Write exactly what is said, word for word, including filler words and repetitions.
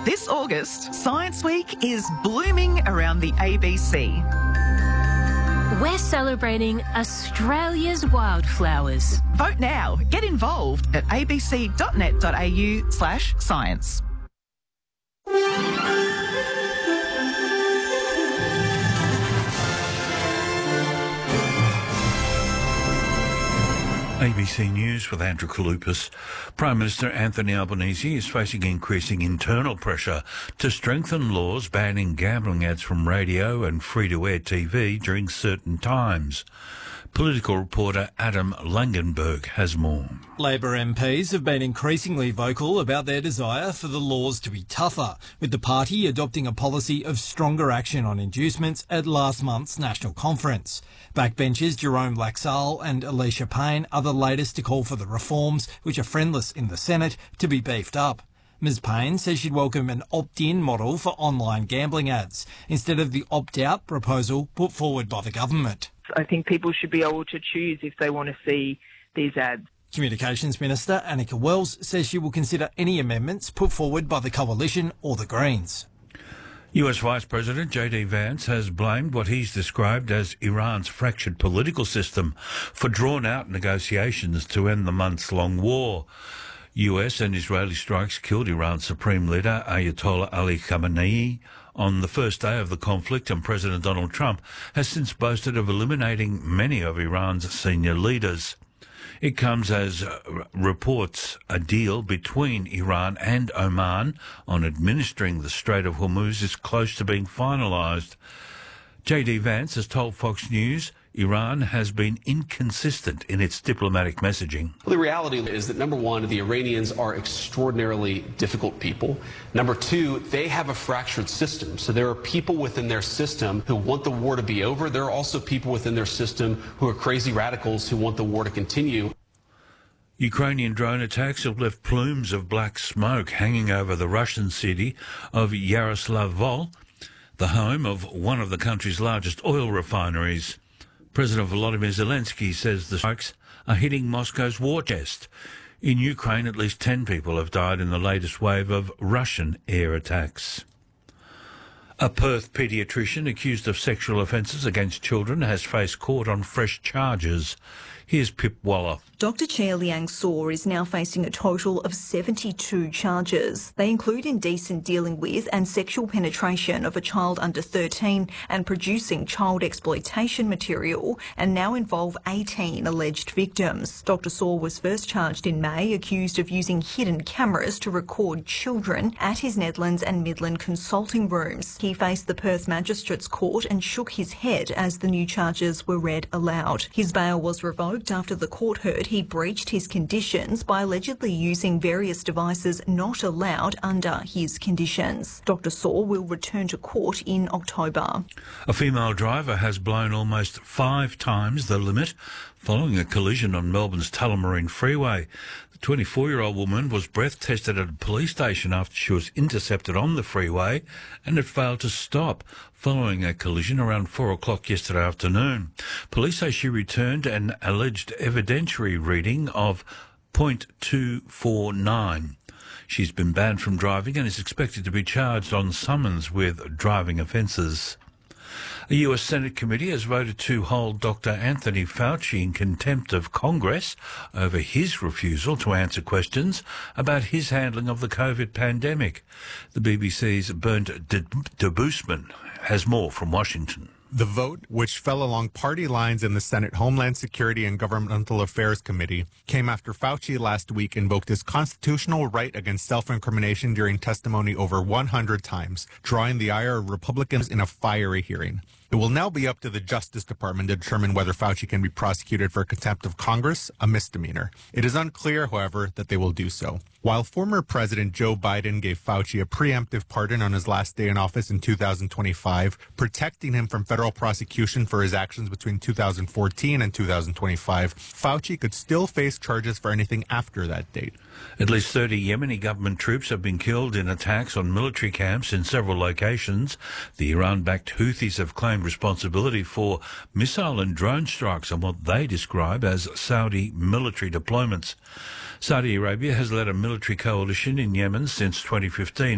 This August, Science Week is blooming around the A B C. We're celebrating Australia's wildflowers. Vote now. Get involved at abc.net.au slash science. A B C News with Andrew Kalupas. Prime Minister Anthony Albanese is facing increasing internal pressure to strengthen laws banning gambling ads from radio and free-to-air T V during certain times. Political reporter Adam Langenberg has more. Labor M Ps have been increasingly vocal about their desire for the laws to be tougher, with the party adopting a policy of stronger action on inducements at last month's national conference. Backbenchers Jerome Laxale and Alicia Payne are the latest to call for the reforms, which are friendless in the Senate, to be beefed up. Ms Payne says she'd welcome an opt-in model for online gambling ads, instead of the opt-out proposal put forward by the government. I think people should be able to choose if they want to see these ads. Communications Minister Annika Wells says she will consider any amendments put forward by the Coalition or the Greens. U S Vice President J D Vance has blamed what he's described as Iran's fractured political system for drawn-out negotiations to end the months-long war. U S and Israeli strikes killed Iran's Supreme Leader Ayatollah Ali Khamenei on the first day of the conflict, and President Donald Trump has since boasted of eliminating many of Iran's senior leaders. It comes as uh, reports a deal between Iran and Oman on administering the Strait of Hormuz is close to being finalised. J D Vance has told Fox News Iran has been inconsistent in its diplomatic messaging. Well, the reality is that, number one, the Iranians are extraordinarily difficult people. Number two, they have a fractured system. So there are people within their system who want the war to be over. There are also people within their system who are crazy radicals who want the war to continue. Ukrainian drone attacks have left plumes of black smoke hanging over the Russian city of Yaroslavl, the home of one of the country's largest oil refineries. President Volodymyr Zelensky says the strikes are hitting Moscow's war chest. In Ukraine, at least ten people have died in the latest wave of Russian air attacks. A Perth paediatrician accused of sexual offences against children has faced court on fresh charges. Here's Pip Waller. Doctor Chia Liang Saw is now facing a total of seventy-two charges. They include indecent dealing with and sexual penetration of a child under thirteen and producing child exploitation material, and now involve eighteen alleged victims. Doctor Saw was first charged in May, accused of using hidden cameras to record children at his Nedlands and Midland consulting rooms. He faced the Perth Magistrates Court and shook his head as the new charges were read aloud. His bail was revoked after the court heard he breached his conditions by allegedly using various devices not allowed under his conditions. Doctor Saw will return to court in October. A female driver has blown almost five times the limit following a collision on Melbourne's Tullamarine Freeway. The twenty-four-year-old woman was breath tested at a police station after she was intercepted on the freeway and had failed to stop following a collision around four o'clock yesterday afternoon. Police say she returned an alleged evidentiary reading of zero point two four nine. She's been banned from driving and is expected to be charged on summons with driving offences. A U S Senate committee has voted to hold Doctor Anthony Fauci in contempt of Congress over his refusal to answer questions about his handling of the COVID pandemic. The B B C's Bernd de, de Boosman has more from Washington. The vote, which fell along party lines in the Senate Homeland Security and Governmental Affairs Committee, came after Fauci last week invoked his constitutional right against self-incrimination during testimony over one hundred times, drawing the ire of Republicans in a fiery hearing. It will now be up to the Justice Department to determine whether Fauci can be prosecuted for contempt of Congress, a misdemeanor. It is unclear, however, that they will do so. While former President Joe Biden gave Fauci a preemptive pardon on his last day in office in two thousand twenty-five, protecting him from federal prosecution for his actions between two thousand fourteen and two thousand twenty-five, Fauci could still face charges for anything after that date. At least thirty Yemeni government troops have been killed in attacks on military camps in several locations. The Iran-backed Houthis have claimed responsibility for missile and drone strikes on what they describe as Saudi military deployments. Saudi Arabia has led a military coalition in Yemen since twenty fifteen.